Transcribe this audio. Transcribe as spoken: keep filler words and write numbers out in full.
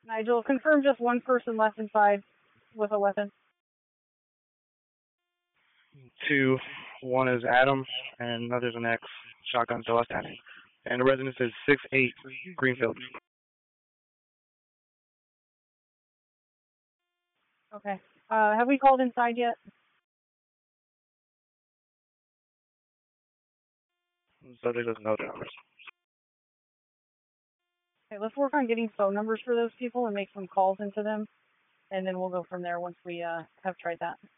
Nigel, confirm just one person left inside with a weapon. Two. One is Adam, and another's an X. Shotgun still outstanding. And the residence is six eight Greenfield. Okay. Uh, have we called inside yet? Subject doesn't know the numbers. Okay, let's work on getting phone numbers for those people and make some calls into them, and then we'll go from there once we uh, have tried that.